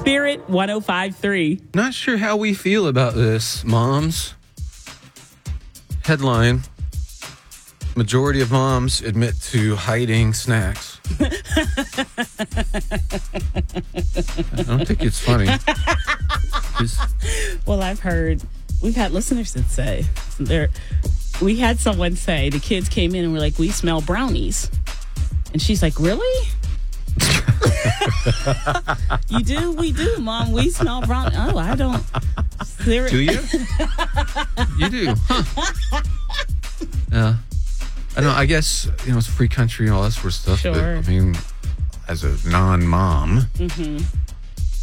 Spirit 105.3. Not sure how we feel about this, moms. Headline: majority of moms admit to hiding snacks. I don't think it's funny. Well, we've had listeners that say, we had someone say the kids came in and were like, we smell brownies. And she's like, really? You do? We do, Mom. We smell brownies. Oh, I don't. Do you? You do, huh? Yeah. I don't know. I guess, it's a free country and all that sort of stuff. Sure. But, I mean, as a non-mom,